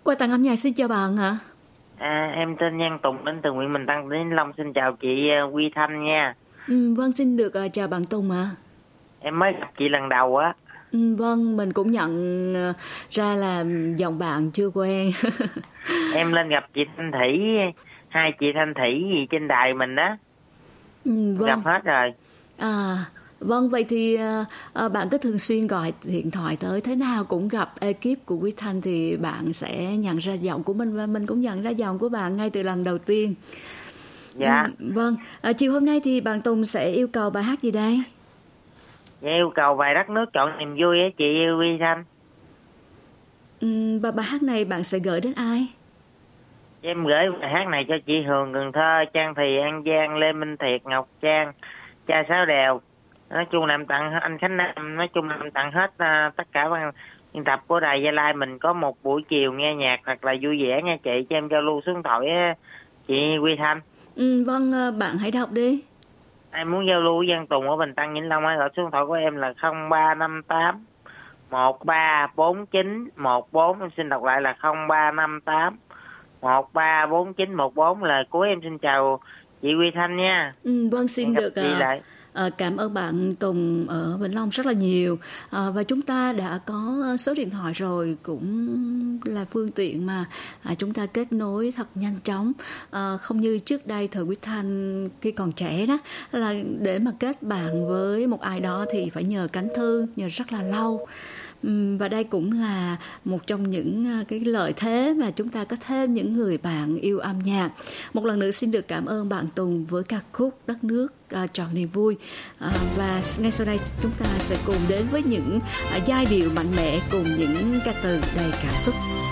Quà tặng âm nhạc xin chào bạn ạ. Em tên Nhân Tùng đến từ huyện Bình Tân, tỉnh Vĩnh Long. Xin chào chị Quy Thanh nha. Vâng, xin được chào bạn Tùng ạ. Em mới gặp chị lần đầu á. Vâng, mình cũng nhận ra là giọng bạn chưa quen. Em lên gặp chị Thanh Thủy, hai chị Thanh Thủy gì trên đài mình đó. Vâng. Gặp hết rồi. Vâng, vậy thì bạn có thường xuyên gọi điện thoại tới, thế nào cũng gặp ekip của Quý Thanh thì bạn sẽ nhận ra giọng của mình và mình cũng nhận ra giọng của bạn ngay từ lần đầu tiên. Dạ. Vâng, chiều hôm nay thì bạn Tùng sẽ yêu cầu bài hát gì đây? Dạ, yêu cầu bài Đất Nước Chọn Niềm Vui á chị Quy Thanh. Và bài hát này bạn sẽ gửi đến ai? Em gửi bài hát này cho chị Hường Cần Thơ, Trang Thì An Giang, Lê Minh Thiệt, Ngọc Trang, Cha Sáu Đèo. Nói chung là em tặng anh Khánh Nam, nói chung là em tặng hết tất cả biên tập của Đài Gia Lai mình có một buổi chiều nghe nhạc thật là vui vẻ nha chị, cho em giao lưu số điện thoại chị Quy Thanh. Vâng, bạn hãy đọc đi. Em muốn giao lưu với Giang Tùng ở Bình Tân Vĩnh Long, gọi số điện thoại của em là 0358 134914. Em xin đọc lại là 0358 134914. Lời cuối em xin chào chị Quy Thanh nha. Vâng, xin được cảm ơn bạn Tùng ở Vĩnh Long rất là nhiều. Và chúng ta đã có số điện thoại rồi, cũng là phương tiện mà chúng ta kết nối thật nhanh chóng, không như trước đây thời Quý Thanh khi còn trẻ đó, là để mà kết bạn với một ai đó thì phải nhờ cánh thư, nhờ rất là lâu. Và đây cũng là một trong những cái lợi thế mà chúng ta có thêm những người bạn yêu âm nhạc. Một lần nữa xin được cảm ơn bạn Tùng với ca khúc Đất Nước Trọn Niềm Vui. Và ngay sau đây chúng ta sẽ cùng đến với những giai điệu mạnh mẽ cùng những ca từ đầy cảm xúc.